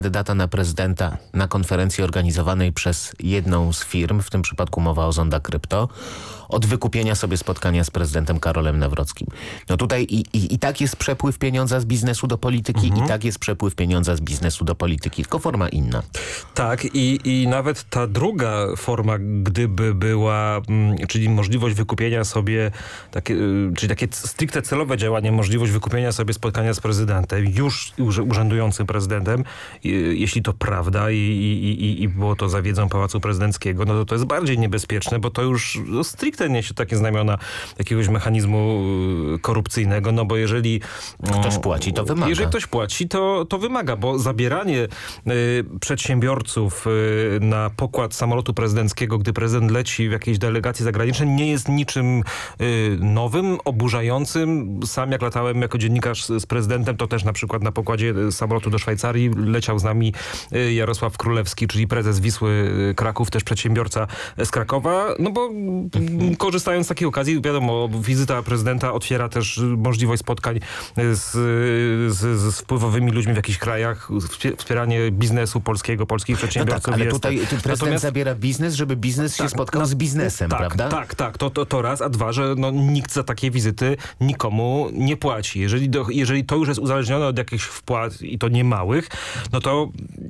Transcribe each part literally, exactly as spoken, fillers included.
Kandydata na prezydenta na konferencji organizowanej przez jedną z firm, w tym przypadku mowa o Zonda Krypto, od wykupienia sobie spotkania z prezydentem Karolem Nawrockim. No tutaj i, i, i tak jest przepływ pieniądza z biznesu do polityki, mhm. i tak jest przepływ pieniądza z biznesu do polityki, tylko forma inna. Tak, i, i nawet ta druga forma, gdyby była, czyli możliwość wykupienia sobie, takie, czyli takie stricte celowe działanie, możliwość wykupienia sobie spotkania z prezydentem, już urzędującym prezydentem, jeśli to prawda i, i, i było to za wiedzą Pałacu Prezydenckiego, no to to jest bardziej niebezpieczne, bo to już no, stricte niesie takie znamiona jakiegoś mechanizmu korupcyjnego, no bo jeżeli... Ktoś płaci, to wymaga. Jeżeli ktoś płaci, to, to wymaga, bo zabieranie y, przedsiębiorców y, na pokład samolotu prezydenckiego, gdy prezydent leci w jakiejś delegacji zagranicznej, nie jest niczym y, nowym, oburzającym. Sam jak latałem jako dziennikarz z, z prezydentem, to też na przykład na pokładzie samolotu do Szwajcarii leciał z nami y, Jarosław Królewski, czyli prezes Wisły Kraków, też przedsiębiorca z Krakowa, no bo y, korzystając z takiej okazji, wiadomo, wizyta prezydenta otwiera też możliwość spotkań z, z, z wpływowymi ludźmi w jakichś krajach, wspieranie biznesu polskiego, polskich przedsiębiorców. No tak, ale jest. tutaj prezydent Natomiast... zabiera biznes, żeby biznes tak, się spotkał no, z biznesem, tak, prawda? Tak, tak, to, to, to raz, a dwa, że no, nikt za takie wizyty nikomu nie płaci. Jeżeli, do, jeżeli to już jest uzależnione od jakichś wpłat i to nie małych, no to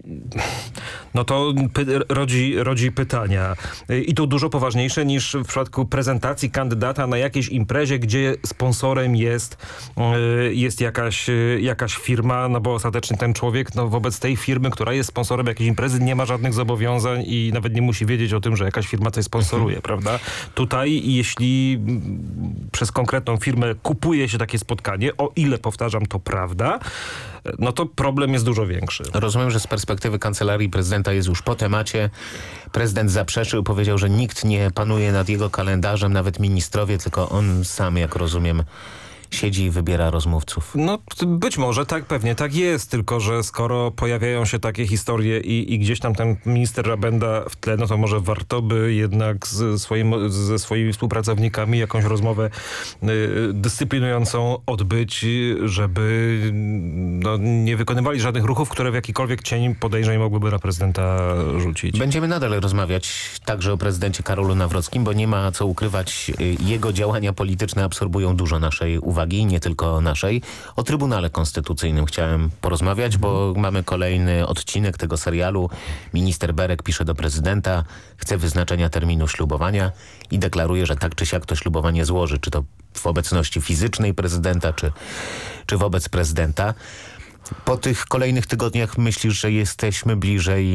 no to py, rodzi, rodzi pytania. I to dużo poważniejsze niż w przypadku prezentacji kandydata na jakiejś imprezie, gdzie sponsorem jest, jest jakaś, jakaś firma, no bo ostatecznie ten człowiek no, wobec tej firmy, która jest sponsorem jakiejś imprezy, nie ma żadnych zobowiązań i nawet nie musi wiedzieć o tym, że jakaś firma coś sponsoruje, prawda? Tutaj jeśli przez konkretną firmę kupuje się takie spotkanie, o ile, powtarzam, to prawda, no to problem jest dużo większy. Rozumiem, że z perspektywy Kancelarii Prezydenta jest już po temacie. Prezydent zaprzeczył, powiedział, że nikt nie panuje nad jego kalendarzem, nawet ministrowie, tylko on sam, jak rozumiem, siedzi i wybiera rozmówców. No być może, tak, pewnie tak jest, tylko że skoro pojawiają się takie historie i, i gdzieś tam ten minister Rabenda w tle, no to może warto by jednak z swoim, ze swoimi współpracownikami jakąś rozmowę y, dyscyplinującą odbyć, żeby no, nie wykonywali żadnych ruchów, które w jakikolwiek cień podejrzeń mogłyby na prezydenta rzucić. Będziemy nadal rozmawiać także o prezydencie Karolu Nawrockim, bo nie ma co ukrywać, jego działania polityczne absorbują dużo naszej uwagi. I nie tylko naszej. O Trybunale Konstytucyjnym chciałem porozmawiać, bo mamy kolejny odcinek tego serialu. Minister Berek pisze do prezydenta, chce wyznaczenia terminu ślubowania i deklaruje, że tak czy siak to ślubowanie złoży, czy to w obecności fizycznej prezydenta, czy, czy wobec prezydenta. Po tych kolejnych tygodniach myślisz, że jesteśmy bliżej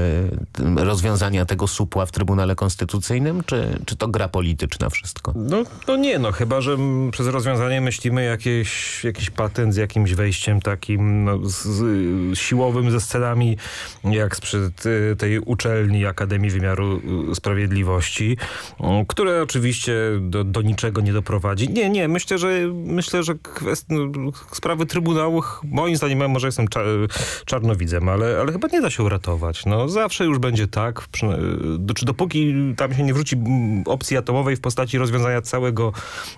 e, rozwiązania tego supła w Trybunale Konstytucyjnym, czy, czy to gra polityczna wszystko? No, no nie, no chyba, że przez rozwiązanie myślimy jakieś, jakiś patent z jakimś wejściem takim no, z, z, siłowym, ze scenami jak sprzed tej uczelni Akademii Wymiaru Sprawiedliwości, które oczywiście do, do niczego nie doprowadzi. Nie, nie, myślę, że myślę, że kwest... sprawy Trybunału moim zdaniem, może jestem cza czarnowidzem, ale, ale chyba nie da się uratować. No, zawsze już będzie tak, czy dopóki tam się nie wrzuci opcji atomowej w postaci rozwiązania całego,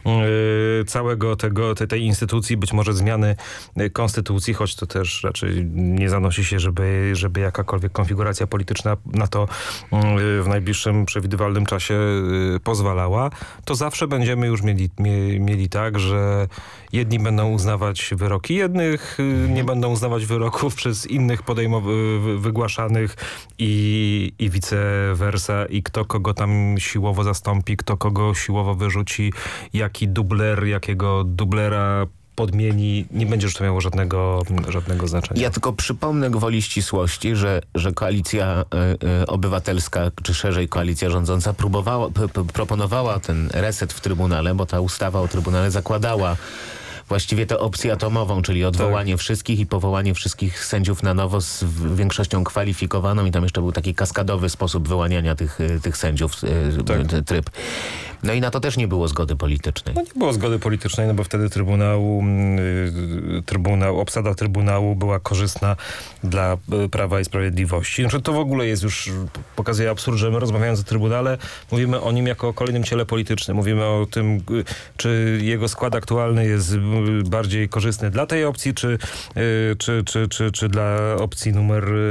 yy, całego tego, te, tej instytucji, być może zmiany konstytucji, choć to też raczej nie zanosi się, żeby, żeby jakakolwiek konfiguracja polityczna na to yy, w najbliższym przewidywalnym czasie yy, pozwalała, to zawsze będziemy już mieli, mie, mieli tak, że jedni będą uznawać wyroki jednych, yy, nie będą uznawać wyroków przez innych podejmow- wygłaszanych i, i vice versa i kto kogo tam siłowo zastąpi, kto kogo siłowo wyrzuci, jaki dubler, jakiego dublera podmieni, nie będzie już to miało żadnego, żadnego znaczenia. Ja tylko przypomnę gwoli ścisłości, że, że koalicja y, y, obywatelska, czy szerzej koalicja rządząca próbowała, p- p- proponowała ten reset w Trybunale, bo ta ustawa o Trybunale zakładała właściwie tę opcję atomową, czyli odwołanie tak. wszystkich i powołanie wszystkich sędziów na nowo z większością kwalifikowaną i tam jeszcze był taki kaskadowy sposób wyłaniania tych, tych sędziów, tak. tryb. No i na to też nie było zgody politycznej. No nie było zgody politycznej, no bo wtedy Trybunał, trybunał, obsada Trybunału była korzystna dla Prawa i Sprawiedliwości. Znaczy, to w ogóle jest już, pokazuje absurd, że my rozmawiając o Trybunale, mówimy o nim jako o kolejnym ciele politycznym. Mówimy o tym, czy jego skład aktualny jest bardziej korzystny dla tej opcji, czy, czy, czy, czy, czy dla opcji numer